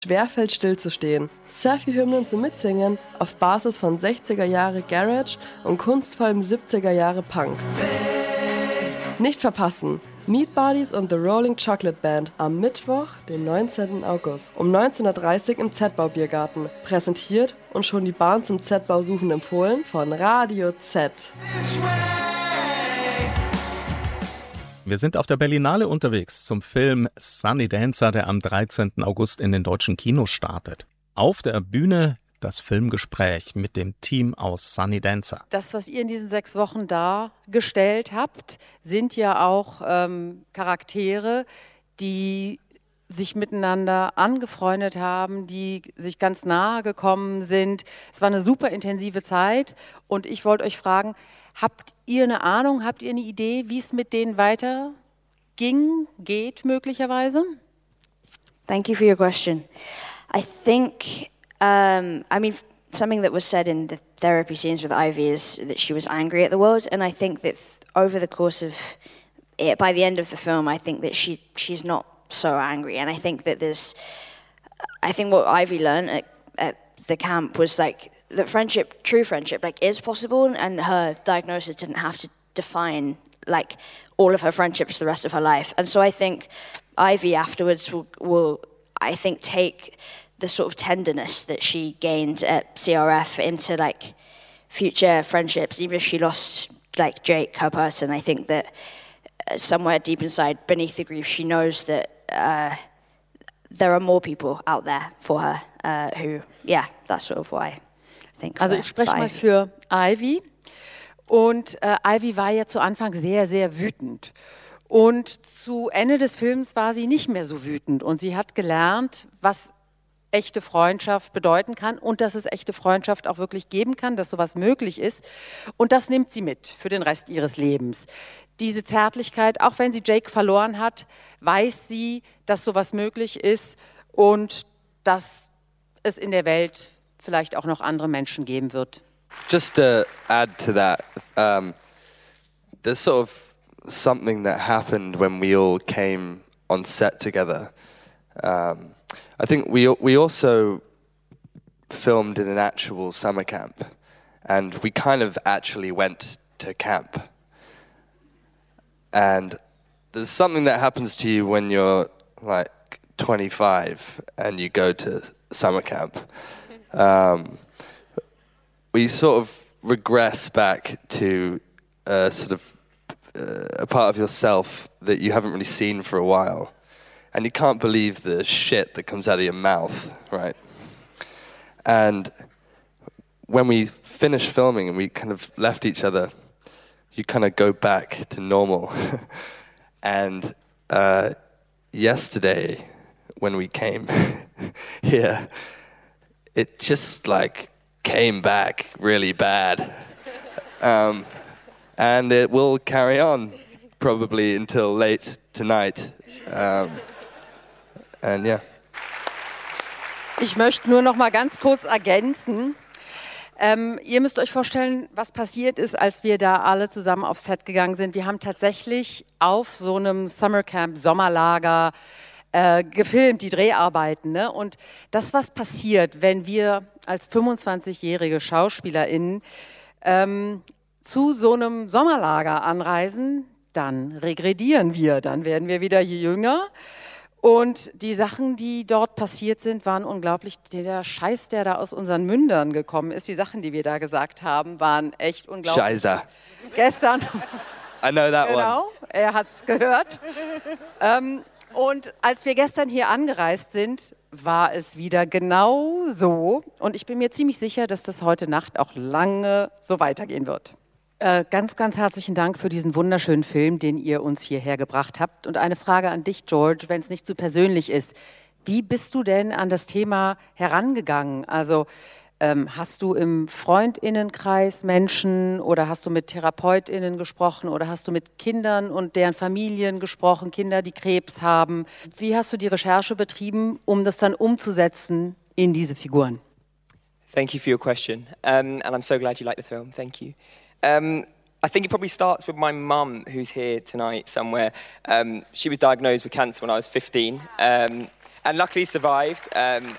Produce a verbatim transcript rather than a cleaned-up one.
schwerfällt stillzustehen. Surfy-Hymnen zum Mitsingen auf Basis von sechziger Jahre Garage und kunstvollem siebziger Jahre Punk. Nicht verpassen! Meat Buddies und The Rolling Chocolate Band am Mittwoch, den neunzehnten August um neunzehn Uhr dreißig im Z-Bau-Biergarten. Präsentiert und schon die Bahn zum Z-Bau suchen empfohlen von Radio Z. Wir sind auf der Berlinale unterwegs zum Film Sunny Dancer, der am dreizehnten August in den deutschen Kinos startet. Auf der Bühne das Filmgespräch mit dem Team aus Sunny Dancer. Das, was ihr in diesen sechs Wochen dargestellt habt, sind ja auch ähm, Charaktere, die sich miteinander angefreundet haben, die sich ganz nahe gekommen sind. Es war eine super intensive Zeit und ich wollte euch fragen, habt ihr eine Ahnung, habt ihr eine Idee, wie es mit denen weiter ging, geht möglicherweise? Thank you for your question. I think Um, I mean, something that was said in the therapy scenes with Ivy is that she was angry at the world, and I think that th- over the course of it, by the end of the film, I think that she she's not so angry, and I think that there's, I think what Ivy learned at, at the camp was like that friendship, true friendship, like is possible, and her diagnosis didn't have to define like all of her friendships the rest of her life, and so I think Ivy afterwards will, will I think take the sort of tenderness that she gained at C R F into like future friendships, even if she lost like Jake, her person. I think that uh, somewhere deep inside, beneath the grief, she knows that uh, there are more people out there for her uh, who, yeah, that's sort of why I think. Also ich spreche mal für Ivy und äh, Ivy war ja zu Anfang sehr, sehr wütend. Und zu Ende des Films war sie nicht mehr so wütend und sie hat gelernt, was echte Freundschaft bedeuten kann und dass es echte Freundschaft auch wirklich geben kann, dass sowas möglich ist. Und das nimmt sie mit für den Rest ihres Lebens. Diese Zärtlichkeit, auch wenn sie Jake verloren hat, weiß sie, dass sowas möglich ist und dass es in der Welt vielleicht auch noch andere Menschen geben wird. Just to add to that, um, there's sort of something that happened when we all came on set together. Um, I think we we also filmed in an actual summer camp, and we kind of actually went to camp. And there's something that happens to you when you're like twenty-five and you go to summer camp. Um, we sort of regress back to a sort of uh, a part of yourself that you haven't really seen for a while. And you can't believe the shit that comes out of your mouth, right? And when we finished filming and we kind of left each other, you kind of go back to normal. And uh, yesterday, when we came here, it just like came back really bad. Um, and it will carry on probably until late tonight. Um, And yeah. Ich möchte nur noch mal ganz kurz ergänzen. Ähm, ihr müsst euch vorstellen, was passiert ist, als wir da alle zusammen aufs Set gegangen sind. Wir haben tatsächlich auf so einem Summercamp, Sommerlager äh, gefilmt, die Dreharbeiten. Ne? Und das, was passiert, wenn wir als fünfundzwanzigjährige SchauspielerInnen ähm, zu so einem Sommerlager anreisen, dann regredieren wir, dann werden wir wieder jünger. Und die Sachen, die dort passiert sind, waren unglaublich. Der Scheiß, der da aus unseren Mündern gekommen ist, die Sachen, die wir da gesagt haben, waren echt unglaublich. Scheiße. Gestern. I know that genau, one. Er hat es gehört. ähm, und als wir gestern hier angereist sind, war es wieder genau so. Und ich bin mir ziemlich sicher, dass das heute Nacht auch lange so weitergehen wird. Äh, ganz, ganz herzlichen Dank für diesen wunderschönen Film, den ihr uns hierher gebracht habt. Und eine Frage an dich, George, wenn es nicht zu persönlich ist. Wie bist du denn an das Thema herangegangen? Also ähm, hast du im Freundinnenkreis Menschen oder hast du mit TherapeutInnen gesprochen oder hast du mit Kindern und deren Familien gesprochen, Kinder, die Krebs haben? Wie hast du die Recherche betrieben, um das dann umzusetzen in diese Figuren? Thank you for your question, um, and I'm so glad you like the film. Thank you. Um, I think it probably starts with my mum, who's here tonight somewhere. Um, she was diagnosed with cancer when I was fifteen, um, and luckily survived. Um,